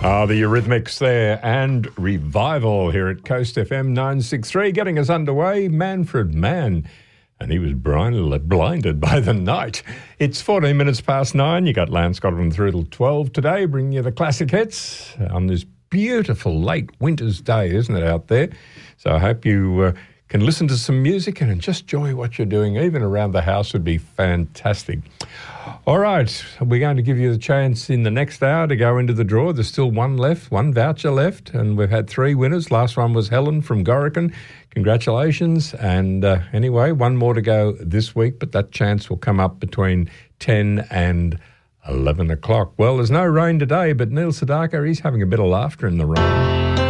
The Eurythmics there and Revival here at Coast FM 963. Getting us underway, Manfred Mann. And he was blinded by the night. It's 14 minutes past 9. You got Lance Godwin through till 12 today, bringing you the classic hits on this beautiful late winter's day, isn't it, out there? So I hope you can listen to some music and just enjoy what you're doing. Even around the house would be fantastic. All right, we're going to give you the chance in the next hour to go into the draw. There's still one voucher left, and we've had 3 winners. Last one was Helen from Gorican. Congratulations. And anyway, one more to go this week, but that chance will come up between 10 and 11 o'clock. Well, there's no rain today, but Neil Sedaka, he's having a bit of laughter in the rain.